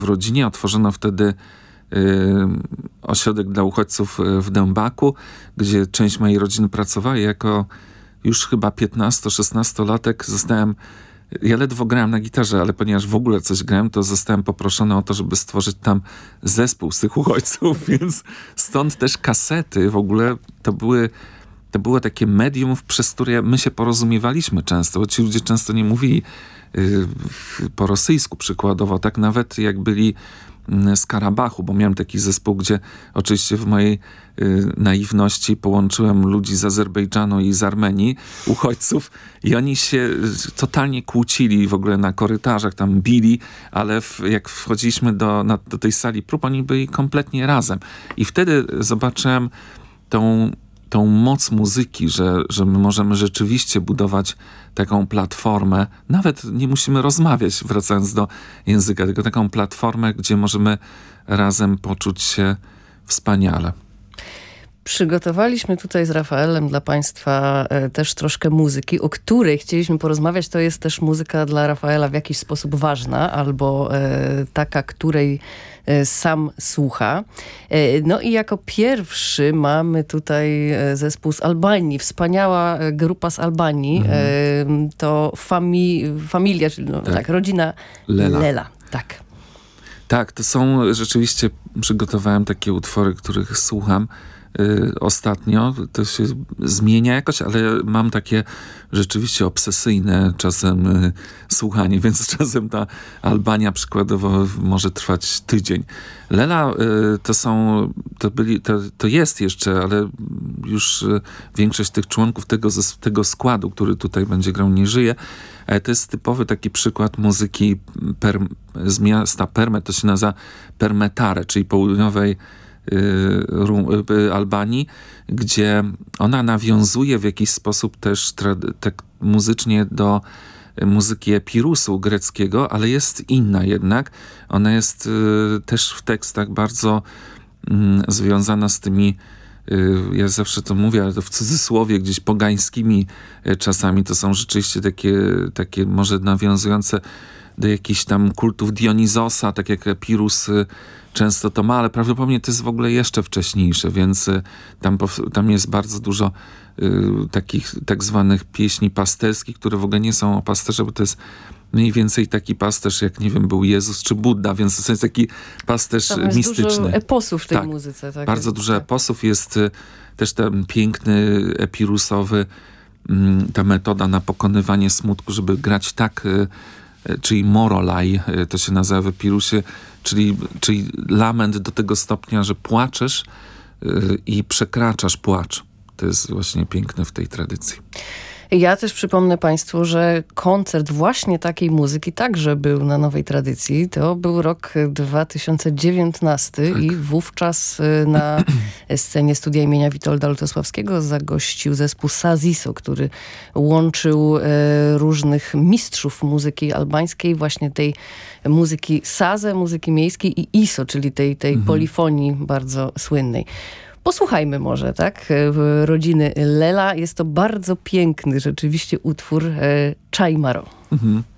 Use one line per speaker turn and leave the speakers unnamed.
w rodzinie. Otworzono wtedy ośrodek dla uchodźców w Dębaku, gdzie część mojej rodziny pracowała. Jako już chyba 15-16-latek ja ledwo grałem na gitarze, ale ponieważ w ogóle coś grałem, to zostałem poproszony o to, żeby stworzyć tam zespół z tych uchodźców, więc stąd też kasety w ogóle to było takie medium, przez które my się porozumiewaliśmy często, bo ci ludzie często nie mówili po rosyjsku przykładowo, tak nawet jak byli z Karabachu, bo miałem taki zespół, gdzie oczywiście w mojej naiwności połączyłem ludzi z Azerbejdżanu i z Armenii, uchodźców, i oni się totalnie kłócili w ogóle na korytarzach, tam bili, ale jak wchodziliśmy do tej sali prób, oni byli kompletnie razem. I wtedy zobaczyłem tą moc muzyki, że my możemy rzeczywiście budować taką platformę, nawet nie musimy rozmawiać, wracając do języka, tylko taką platformę, gdzie możemy razem poczuć się wspaniale.
Przygotowaliśmy tutaj z Rafaelem dla Państwa też troszkę muzyki, o której chcieliśmy porozmawiać. To jest też muzyka dla Rafaela w jakiś sposób ważna, albo taka, której sam słucha. No i jako pierwszy mamy tutaj zespół z Albanii. Wspaniała grupa z Albanii. To familia, czyli rodzina Lela. Tak.
Tak, to są rzeczywiście, przygotowałem takie utwory, których słucham ostatnio. To się zmienia jakoś, ale mam takie rzeczywiście obsesyjne czasem słuchanie, więc czasem ta Albania przykładowo może trwać tydzień. Lela to jest jeszcze, ale już większość tych członków tego składu, który tutaj będzie grał, nie żyje. To jest typowy taki przykład muzyki z miasta Permet, to się nazywa Permetare, czyli południowej Albanii, gdzie ona nawiązuje w jakiś sposób też tak muzycznie do muzyki epirusu greckiego, ale jest inna jednak. Ona jest też w tekstach bardzo związana z tymi, ja zawsze to mówię, ale to w cudzysłowie, gdzieś pogańskimi czasami. To są rzeczywiście takie może nawiązujące do jakichś tam kultów Dionizosa, tak jak Epirus często to ma, ale prawdopodobnie to jest w ogóle jeszcze wcześniejsze, więc tam jest bardzo dużo takich tak zwanych pieśni pasterskich, które w ogóle nie są o pasterze, bo to jest mniej więcej taki pasterz, jak nie wiem, był Jezus czy Budda, więc to jest taki pasterz mistyczny. Jest
dużo eposów w tej muzyce. Tak,
bardzo dużo eposów. Jest też ten piękny, epirusowy, ta metoda na pokonywanie smutku, żeby grać tak, czyli morolaj, to się nazywa w epirusie, czyli lament do tego stopnia, że płaczesz i przekraczasz płacz. To jest właśnie piękne w tej tradycji.
Ja też przypomnę Państwu, że koncert właśnie takiej muzyki także był na Nowej Tradycji. To był rok 2019 i wówczas na scenie studia imienia Witolda Lutosławskiego zagościł zespół Saziso, który łączył różnych mistrzów muzyki albańskiej, właśnie tej muzyki Sazę, muzyki miejskiej i Iso, czyli tej polifonii bardzo słynnej. Posłuchajmy może, tak? Rodziny Lela. Jest to bardzo piękny rzeczywiście utwór Czaj Maro.